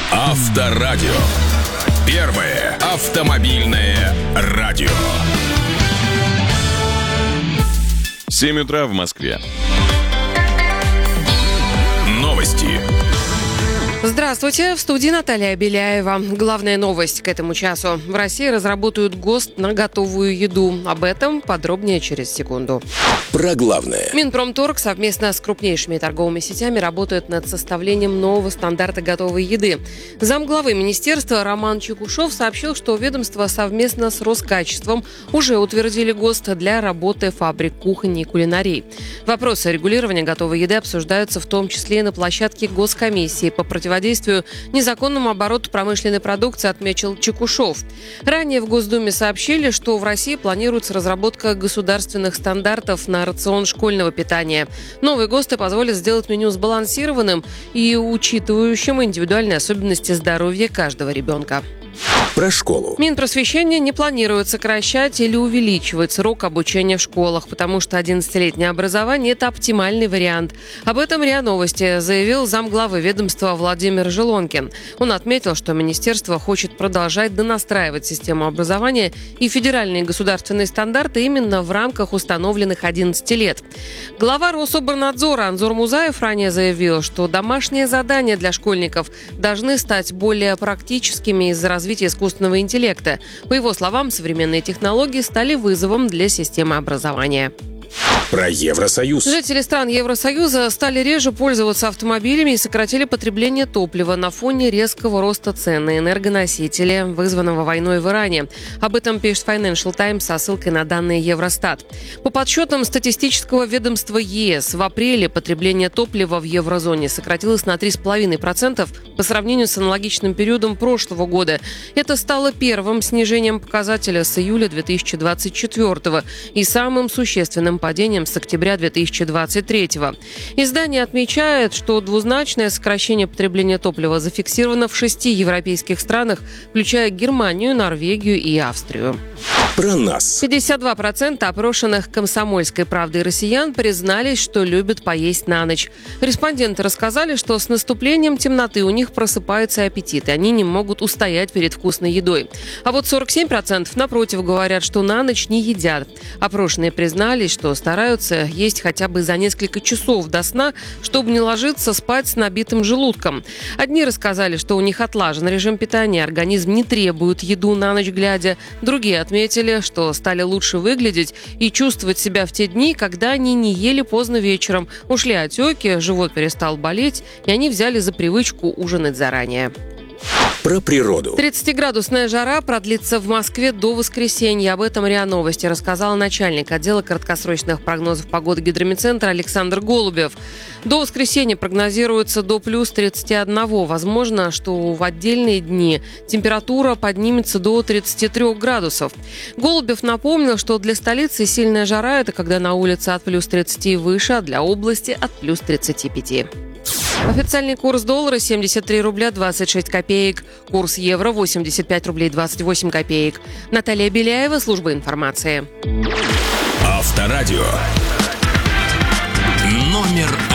Авторадио. Первое автомобильное радио. 7 утра в Москве. Новости. Здравствуйте, в студии Наталья Беляева. Главная новость к этому часу. В России разработают ГОСТ на готовую еду. Об этом подробнее через секунду. Про главное. Минпромторг совместно с крупнейшими торговыми сетями работает над составлением нового стандарта готовой еды. Замглавы министерства Роман Чекушев сообщил, что ведомство совместно с Роскачеством уже утвердили ГОСТ для работы фабрик кухонь и кулинарий. Вопросы регулирования готовой еды обсуждаются в том числе и на площадке Госкомиссии по противодействию незаконному обороту промышленной продукции, отметил Чекушев. Ранее в Госдуме сообщили, что в России планируется разработка государственных стандартов на рацион школьного питания. Новые ГОСТы позволят сделать меню сбалансированным и учитывающим индивидуальные особенности здоровья каждого ребенка. Про школу. Минпросвещение не планирует сокращать или увеличивать срок обучения в школах, потому что 11-летнее образование – это оптимальный вариант. Об этом РИА Новости заявил замглавы ведомства Владимир Желонкин. Он отметил, что министерство хочет продолжать донастраивать систему образования и федеральные государственные стандарты именно в рамках установленных 11 лет. Глава Рособорнадзора Анзор Музаев ранее заявил, что домашние задания для школьников должны стать более практическими из-за развития искусственного интеллекта. По его словам, современные технологии стали вызовом для системы образования. Про Евросоюз. Жители стран Евросоюза стали реже пользоваться автомобилями и сократили потребление топлива на фоне резкого роста цен на энергоносители, вызванного войной в Иране. Об этом пишет Financial Times со ссылкой на данные Евростат. По подсчетам статистического ведомства ЕС, в апреле потребление топлива в еврозоне сократилось на 3,5% по сравнению с аналогичным периодом прошлого года. Это стало первым снижением показателя с июля 2024 и самым существенным падением с октября 2023. Издание отмечает, что двузначное сокращение потребления топлива зафиксировано в 6 европейских странах, включая Германию, Норвегию и Австрию. Про нас. 52% опрошенных «Комсомольской правдой» россиян признались, что любят поесть на ночь. Респонденты рассказали, что с наступлением темноты у них просыпается аппетит, и они не могут устоять перед вкусной едой. А вот 47% напротив говорят, что на ночь не едят. Опрошенные признались, что стараются есть хотя бы за несколько часов до сна, чтобы не ложиться спать с набитым желудком. Одни рассказали, что у них отлажен режим питания, организм не требует еду на ночь глядя. Другие отметили, что стали лучше выглядеть и чувствовать себя в те дни, когда они не ели поздно вечером. Ушли отеки, живот перестал болеть, и они взяли за привычку ужинать заранее. Про природу. 30-градусная жара продлится в Москве до воскресенья. Об этом РИА Новости рассказал начальник отдела краткосрочных прогнозов погоды Гидромедцентра Александр Голубев. До воскресенья прогнозируется до плюс 31. Возможно, что в отдельные дни температура поднимется до 33 градусов. Голубев напомнил, что для столицы сильная жара – это когда на улице от плюс 30 и выше, а для области от плюс 35. Официальный курс доллара 73 рубля 26 копеек. Курс евро 85 рублей 28 копеек. Наталья Беляева, служба информации. Авторадио. Номер